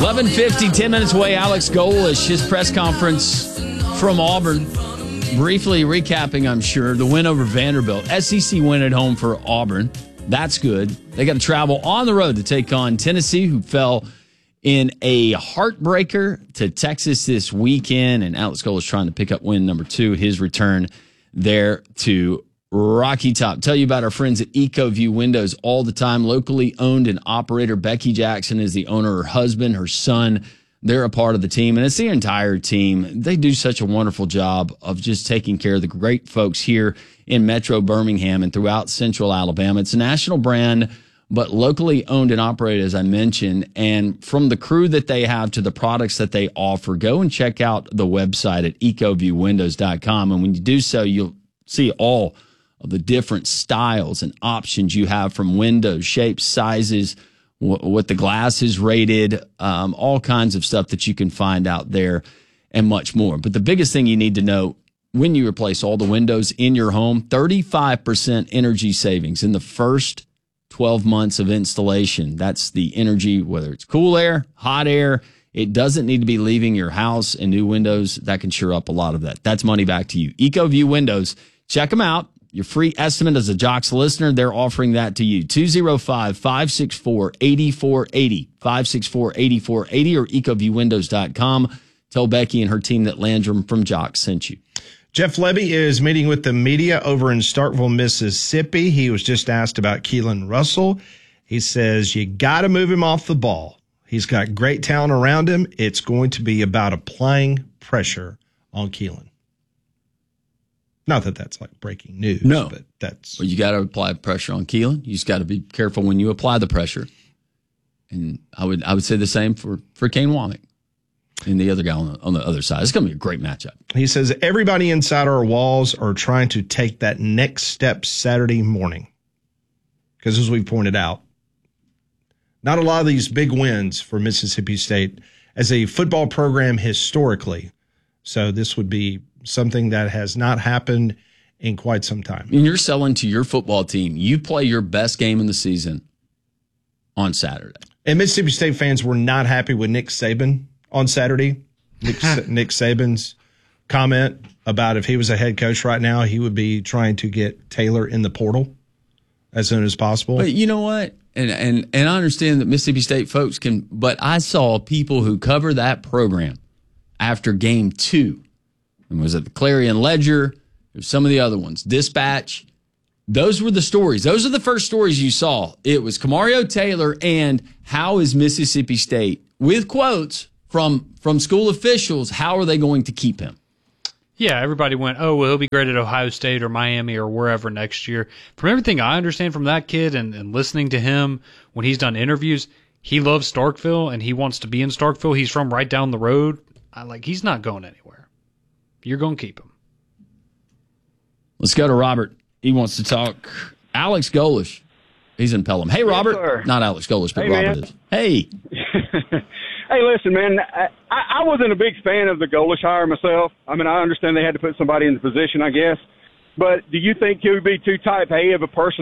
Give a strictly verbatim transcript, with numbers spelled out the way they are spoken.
eleven fifty, ten minutes away. Alex Golesh, his press conference from Auburn. Briefly recapping, I'm sure, the win over Vanderbilt. S E C win at home for Auburn. That's good. They got to travel on the road to take on Tennessee, who fell in a heartbreaker to Texas this weekend. And Alex Golesh trying to pick up win number two, his return there to Rocky Top. Tell you about our friends at EcoView Windows all the time. Locally owned and operator. Becky Jackson is the owner. Her husband, her son, they're a part of the team, and it's the entire team. They do such a wonderful job of just taking care of the great folks here in Metro Birmingham and throughout Central Alabama. It's a national brand, but locally owned and operated, as I mentioned. And from the crew that they have to the products that they offer, go and check out the website at eco view windows dot com. And when you do so, you'll see all of the different styles and options you have, from windows, shapes, sizes, wh- what the glass is rated, um, all kinds of stuff that you can find out there and much more. But the biggest thing you need to know when you replace all the windows in your home, thirty-five percent energy savings in the first twelve months of installation. That's the energy, whether it's cool air, hot air. It doesn't need to be leaving your house, and new windows, that can sure up a lot of that. That's money back to you. EcoView Windows. Check them out. Your free estimate as a Jocks listener, they're offering that to you. two oh five, five six four, eight four eight zero, five six four, eight four eight zero, or eco view windows dot com. Tell Becky and her team that Landrum from Jocks sent you. Jeff Lebby is meeting with the media over in Starkville, Mississippi. He was just asked about Keelan Russell. He says, you got to move him off the ball. He's got great talent around him. It's going to be about applying pressure on Keelan. Not that that's like breaking news. No. But that's. Well, you got to apply pressure on Keelan. You just got to be careful when you apply the pressure. And I would I would say the same for, for Kane Womack and the other guy on the, on the other side. It's going to be a great matchup. He says everybody inside our walls are trying to take that next step Saturday morning. Because as we pointed out, not a lot of these big wins for Mississippi State as a football program historically. So this would be something that has not happened in quite some time. And you're selling to your football team. You play your best game in the season on Saturday. And Mississippi State fans were not happy with Nick Saban on Saturday. Nick, Nick Saban's comment about if he was a head coach right now, he would be trying to get Taylor in the portal as soon as possible. But you know what? And and and I understand that Mississippi State folks can, but I saw people who cover that program after game two. And was it the Clarion Ledger or some of the other ones? Dispatch. Those were the stories. Those are the first stories you saw. It was Kamario Taylor and how is Mississippi State, with quotes from from school officials, how are they going to keep him? Yeah, everybody went, oh, well, he'll be great at Ohio State or Miami or wherever next year. From everything I understand from that kid and, and listening to him when he's done interviews, he loves Starkville and he wants to be in Starkville. He's from right down the road. I like he's not going anywhere. You're going to keep him. Let's go to Robert. He wants to talk. Alex Golesh. He's in Pelham. Hey, Robert. Yes, Not Alex Golesh, but hey, Robert man. is. Hey. Hey, listen, man, I, I wasn't a big fan of the Golesh hire myself. I mean, I understand they had to put somebody in the position, I guess. But do you think he would be too type A of a person